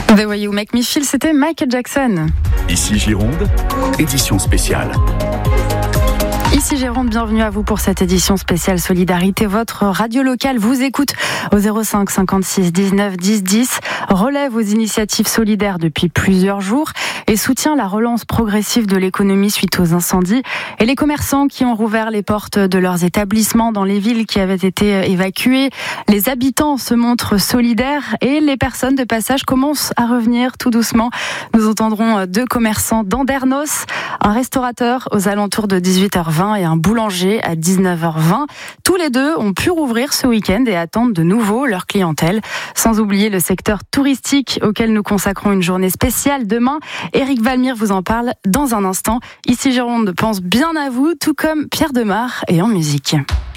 The Way You Make Me Feel, c'était Michael Jackson. Ici Gironde, édition spéciale. Ici Gironde, bienvenue à vous pour cette édition spéciale Solidarité. Votre radio locale vous écoute au 05 56 19 10 10, relève aux initiatives solidaires depuis plusieurs jours et soutient la relance progressive de l'économie suite aux incendies. Et les commerçants qui ont rouvert les portes de leurs établissements dans les villes qui avaient été évacuées, les habitants se montrent solidaires et les personnes de passage commencent à revenir tout doucement. Nous entendrons deux commerçants d'Andernos, un restaurateur aux alentours de 18h20 et un boulanger à 19h20. Tous les deux ont pu rouvrir ce week-end et attendent de nouveau leur clientèle. Sans oublier le secteur touristique auquel nous consacrons une journée spéciale demain. Éric Valmire vous en parle dans un instant. Ici Gironde pense bien à vous, tout comme Pierre Demar et en musique.